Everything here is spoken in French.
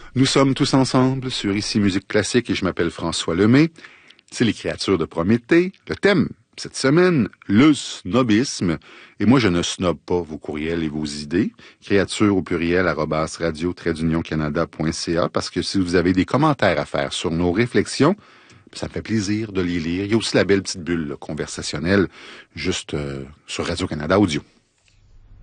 Nous sommes tous ensemble sur Ici Musique Classique et je m'appelle François Lemay. C'est les créatures de Prométhée. Le thème, cette semaine, le snobisme. Et moi, je ne snob pas vos courriels et vos idées. Créatures au pluriel, @radio-canada.ca, parce que si vous avez des commentaires à faire sur nos réflexions, ça me fait plaisir de les lire. Il y a aussi la belle petite bulle conversationnelle juste sur Radio-Canada Audio.